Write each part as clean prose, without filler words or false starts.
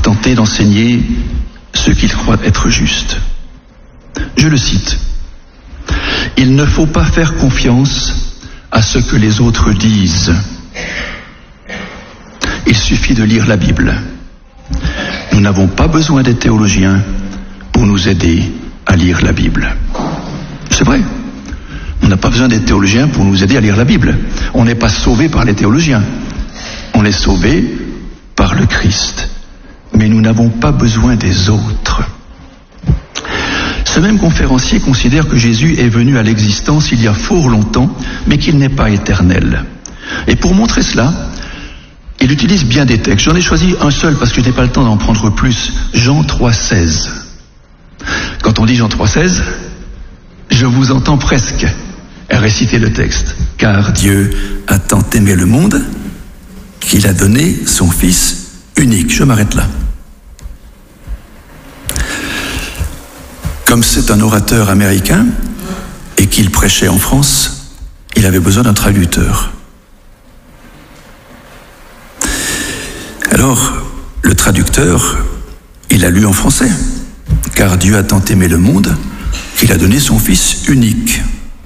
tenter d'enseigner ce qu'il croit être juste. Je le cite. « Il ne faut pas faire confiance à ce que les autres disent. Il suffit de lire la Bible. Nous n'avons pas besoin des théologiens pour nous aider à lire la Bible. » C'est vrai. On n'a pas besoin des théologiens pour nous aider à lire la Bible. On n'est pas sauvé par les théologiens. On est sauvé par le Christ. Mais nous n'avons pas besoin des autres. Ce même conférencier considère que Jésus est venu à l'existence il y a fort longtemps, mais qu'il n'est pas éternel. Et pour montrer cela, il utilise bien des textes. J'en ai choisi un seul parce que je n'ai pas le temps d'en prendre plus. Jean 3,16. Quand on dit Jean 3,16, je vous entends presque réciter le texte. Car Dieu a tant aimé le monde qu'il a donné son Fils unique. Je m'arrête là. Comme c'est un orateur américain et qu'il prêchait en France, il avait besoin d'un traducteur. Alors, le traducteur, il a lu en français. Car Dieu a tant aimé le monde qu'il a donné son Fils unique.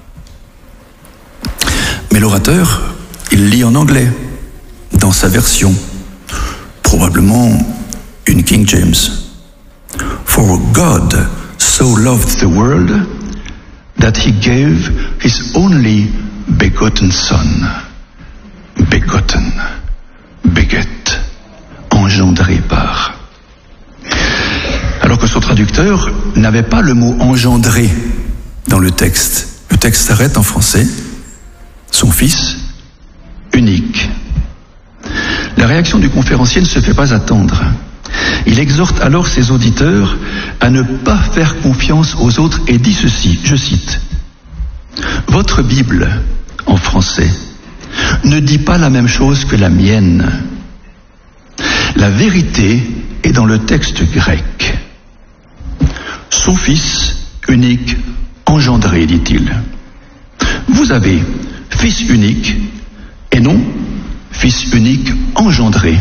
Mais l'orateur, il lit en anglais, dans sa version, probablement une King James. For God so loved the world that he gave his only begotten Son. Begotten, beget, engendré par. Alors que son traducteur n'avait pas le mot engendré dans le texte. Le texte s'arrête en français. Son Fils unique. La réaction du conférencier ne se fait pas attendre. Il exhorte alors ses auditeurs à ne pas faire confiance aux autres et dit ceci, je cite, « Votre Bible, en français, ne dit pas la même chose que la mienne. La vérité est dans le texte grec. Son Fils unique engendré, dit-il. Vous avez Fils unique et non Fils unique engendré.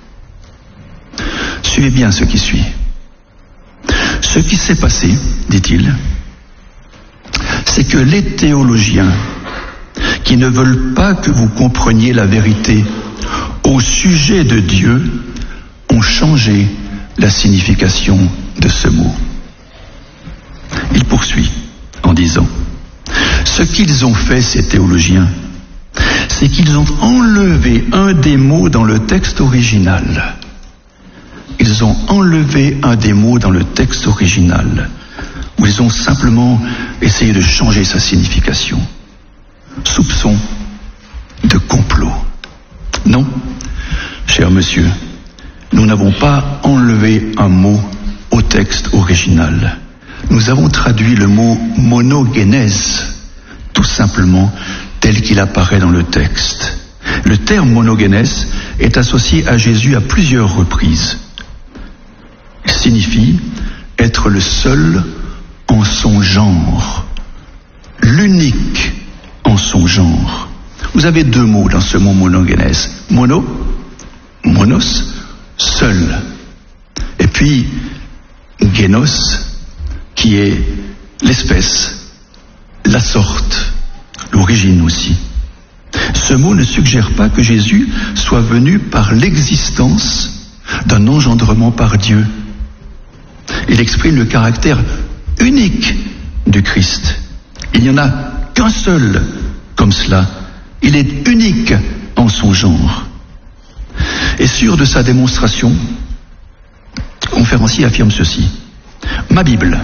Suivez bien ce qui suit. Ce qui s'est passé, dit-il, c'est que les théologiens qui ne veulent pas que vous compreniez la vérité au sujet de Dieu ont changé la signification de ce mot. Il poursuit en disant, ce qu'ils ont fait, ces théologiens, c'est qu'ils ont enlevé un des mots dans le texte original. Ils ont enlevé un des mots dans le texte original, où ils ont simplement essayé de changer sa signification. Soupçon de complot. Non, cher monsieur, nous n'avons pas enlevé un mot au texte original. Nous avons traduit le mot monogénèse, tout simplement tel qu'il apparaît dans le texte. Le terme monogénèse est associé à Jésus à plusieurs reprises. Il signifie être le seul en son genre, l'unique en son genre. Vous avez deux mots dans ce mot monogénèse. Mono, monos, seul. Et puis, génos, qui est l'espèce, la sorte, l'origine aussi. Ce mot ne suggère pas que Jésus soit venu par l'existence d'un engendrement par Dieu. Il exprime le caractère unique du Christ. Il n'y en a qu'un seul comme cela. Il est unique en son genre. Et sûr de sa démonstration, le conférencier affirme ceci. Ma Bible,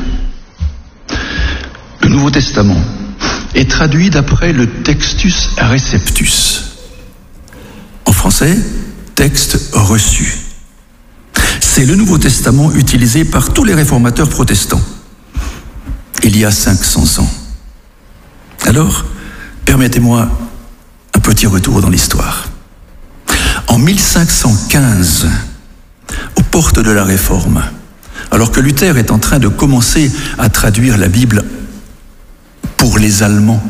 le Nouveau Testament, est traduit d'après le Textus Receptus. En français, texte reçu. C'est le Nouveau Testament utilisé par tous les réformateurs protestants, il y a 500 ans. Alors, permettez-moi un petit retour dans l'histoire. En 1515, aux portes de la Réforme, alors que Luther est en train de commencer à traduire la Bible pour les Allemands,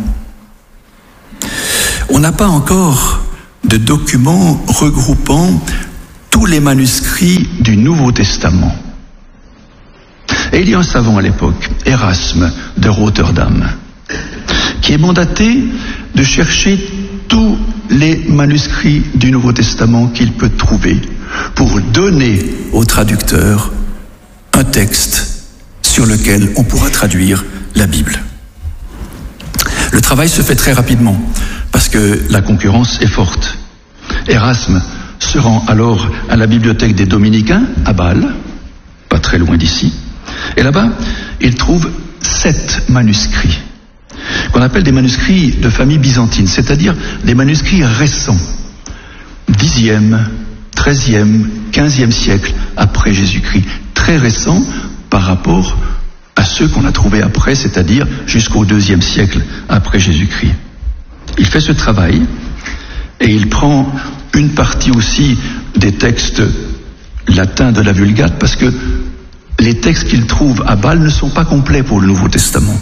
on n'a pas encore de documents regroupant tous les manuscrits du Nouveau Testament. Et il y a un savant à l'époque, Erasme de Rotterdam, qui est mandaté de chercher tous les manuscrits du Nouveau Testament qu'il peut trouver pour donner au traducteur un texte sur lequel on pourra traduire la Bible. Le travail se fait très rapidement parce que la concurrence est forte. Erasme se rend alors à la bibliothèque des Dominicains à Bâle, pas très loin d'ici, et là-bas, il trouve 7 manuscrits, qu'on appelle des manuscrits de famille byzantine, c'est-à-dire des manuscrits récents, 10e, 13e, 15e siècle après Jésus-Christ, très récents par rapport à ceux qu'on a trouvés après, c'est-à-dire jusqu'au 2e siècle après Jésus-Christ. Il fait ce travail et il prend une partie aussi des textes latins de la Vulgate parce que les textes qu'il trouve à Bâle ne sont pas complets pour le Nouveau Testament.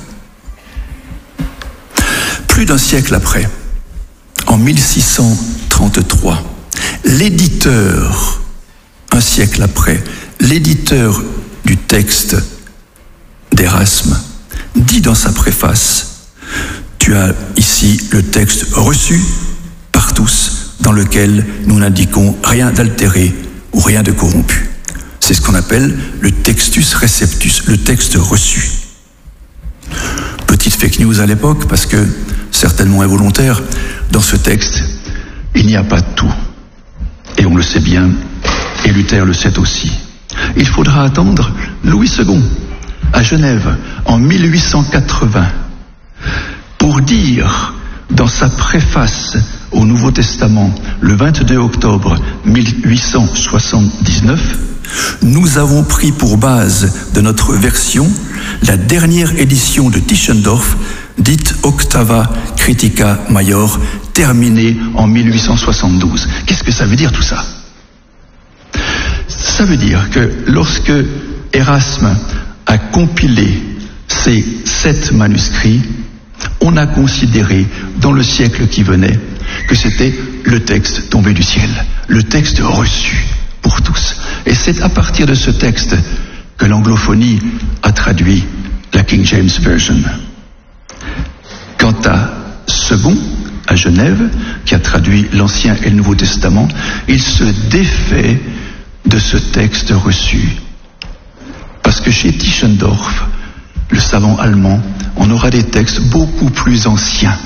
Plus d'un siècle après, en 1633, l'éditeur, un siècle après, l'éditeur du texte d'Erasme dit dans sa préface: tu as ici le texte reçu par tous, dans lequel nous n'indiquons rien d'altéré ou rien de corrompu. C'est ce qu'on appelle le textus receptus, le texte reçu. Petite fake news à l'époque, parce que, certainement involontaire, dans ce texte, il n'y a pas tout. Et on le sait bien, et Luther le sait aussi. Il faudra attendre Louis II, à Genève, en 1880, pour dire, dans sa préface au Nouveau Testament, le 22 octobre 1879, nous avons pris pour base de notre version la dernière édition de Tischendorf, dite Octava Critica Major, terminée en 1872. Qu'est-ce que ça veut dire tout ça? Ça veut dire que lorsque Erasme a compilé ces 7 manuscrits, on a considéré dans le siècle qui venait que c'était le texte tombé du ciel, le texte reçu pour tous. Et c'est à partir de ce texte que l'anglophonie a traduit la King James Version. Quant à Second, à Genève, qui a traduit l'Ancien et le Nouveau Testament, il se défait de ce texte reçu. Parce que chez Tischendorf, le savant allemand, on aura des textes beaucoup plus anciens.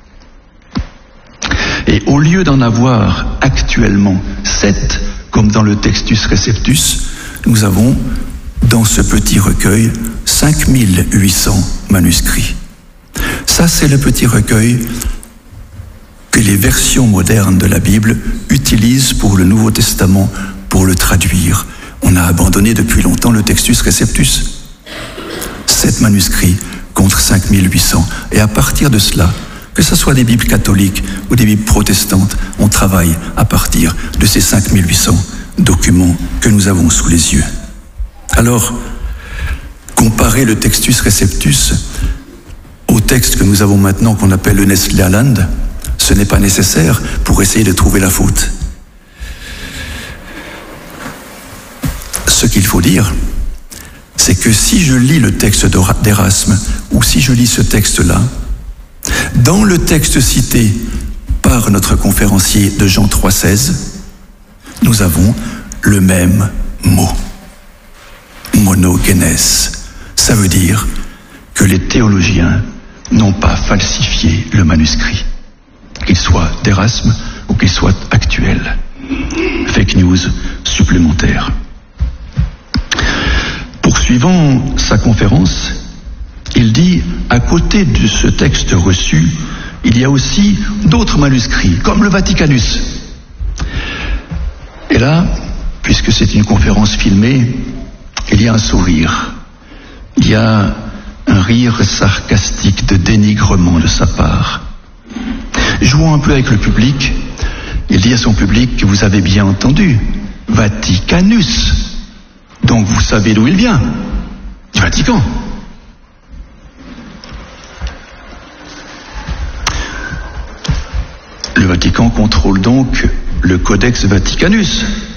Et au lieu d'en avoir actuellement 7, comme dans le Textus Receptus, nous avons dans ce petit recueil 5800 manuscrits. Ça, c'est le petit recueil que les versions modernes de la Bible utilisent pour le Nouveau Testament, pour le traduire. On a abandonné depuis longtemps le Textus Receptus. 7 manuscrits contre 5800. Et à partir de cela, que ce soit des Bibles catholiques ou des Bibles protestantes, on travaille à partir de ces 5800 documents que nous avons sous les yeux. Alors, comparer le Textus Receptus au texte que nous avons maintenant, qu'on appelle le Nestle Aland, ce n'est pas nécessaire pour essayer de trouver la faute. Ce qu'il faut dire, c'est que si je lis le texte d'Erasme, ou si je lis ce texte-là, dans le texte cité par notre conférencier de Jean 3,16, nous avons le même mot, monogenes. Ça veut dire que les théologiens n'ont pas falsifié le manuscrit, qu'il soit d'Erasme ou qu'il soit actuel. Fake news supplémentaire. Poursuivant sa conférence, il dit, à côté de ce texte reçu, il y a aussi d'autres manuscrits, comme le Vaticanus. Et là, puisque c'est une conférence filmée, il y a un sourire, il y a un rire sarcastique de dénigrement de sa part. Jouant un peu avec le public, il dit à son public que vous avez bien entendu, Vaticanus. Donc vous savez d'où il vient, du Vatican. Le Vatican contrôle donc le Codex Vaticanus.